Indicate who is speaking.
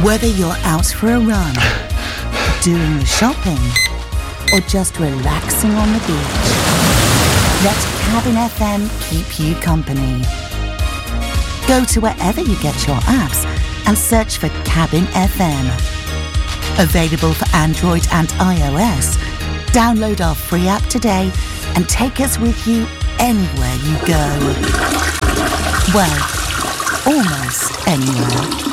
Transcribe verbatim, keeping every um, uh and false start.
Speaker 1: Whether you're out for a run, doing the shopping, or just relaxing on the beach, let Cabin F M keep you company. Go to wherever you get your apps and search for Cabin F M. Available for Android and iOS. Download our free app today and take us with you anywhere you go. Well, almost anywhere.